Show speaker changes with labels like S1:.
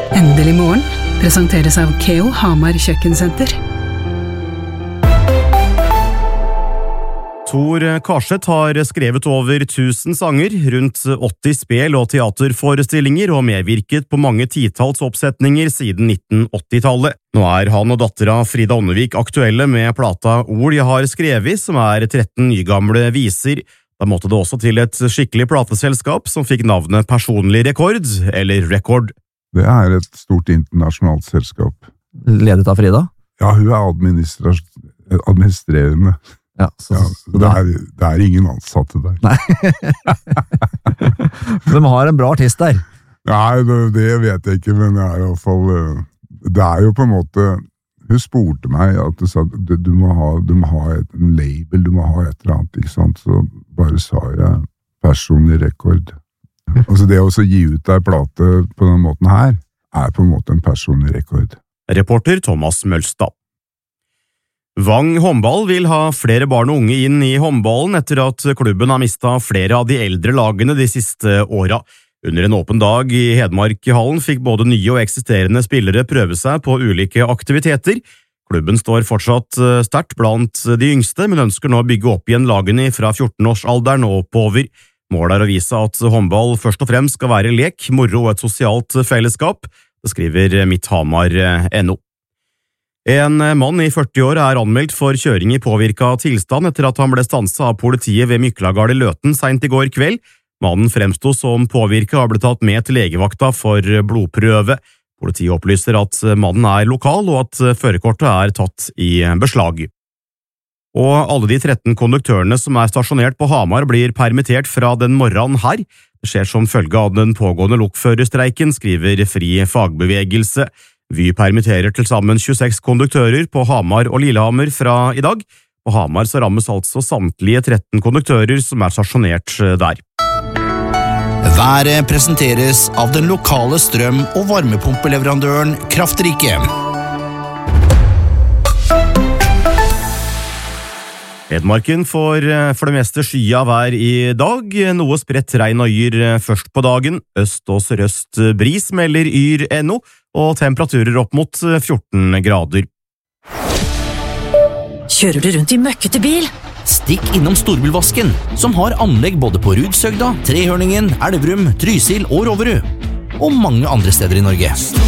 S1: Endelig morgen presenteres av Keo Hamar Kjøkkensenter.
S2: Tor Karseth har skrevet over 1000 sanger, rundt 80 spel- og teaterforestillinger og medvirket på mange titalls oppsetninger siden 1980-tallet. Nå er han og dattera Frida Ånnevik aktuelle med plata Ord jeg har skrevet, som er 13 nygamle viser. Da måtte det også til et skikkelig plateselskap som fikk navnet Personlig Rekord, eller Record.
S3: Det er et stort internasjonalt selskap.
S4: Ledet av Frida?
S3: Ja, hun er administrerende.
S4: Ja,
S3: så det er ingen ansatte der.
S4: Nei. De har en bra artist der.
S3: Nei, det vet jeg ikke, men det er i hvert fall, det er jo på en måte, hun spurte meg at du sa, du må ha en label, du må ha et eller annet, ikke sant? Så bare sa jeg Personlig Rekord. Altså det å gi ut ei plate på den måten her, er på en måte en personlig rekord.
S2: Reporter Thomas Mølstad. Vang håndball vil ha flere barn og unge inn i håndballen etter at klubben har mistet flere av de eldre lagene de siste åra. Under en åpen dag i Hedmarkhallen fikk både nye og eksisterende spillere prøve seg på ulike aktiviteter. Klubben står fortsatt sterkt blant de yngste, men ønsker nå å bygge opp igjen lagene fra 14-årsalderen og oppover. Målet er å vise at håndball først og fremst skal være lek, moro og et sosialt fellesskap, det skriver Midthamar.no. En mann i 40 år er anmeldt for kjøring i påvirket tilstand etter at han ble stanset av politiet ved Myklagard i Løten sent i går kveld. Mannen fremsto som påvirket og ble tatt med til legevakta for blodprøve. Politiet opplyser at mannen er lokal og at førerkortet er tatt i beslag. Og alle de 13 konduktørene som er stasjonert på Hamar blir permittert fra den morgenen her. Det skjer som følge av den pågående lokførerstreiken, skriver Fri Fagbevegelse. Vy permitterer til sammen 26 konduktører på Hamar og Lillehammer fra i dag. På Hamar så rammes altså samtlige 13 konduktører som er stasjonert der.
S5: Været presenteres av den lokale strøm- og varmepumpeleverandøren Kraftrike.
S2: Hedmarken får for det meste skya vær i dag, noe spredt regn og yr først på dagen. Øst og sørøst bris melder yr.no, og temperaturer opp mot 14 grader.
S6: Kjører du rundt i møkkete bil?
S5: Stikk innom Storbilvasken, som har anlegg både på Rudshøgda, Trehørningen, Elverum, Trysil og Roverud, og mange andre steder i Norge.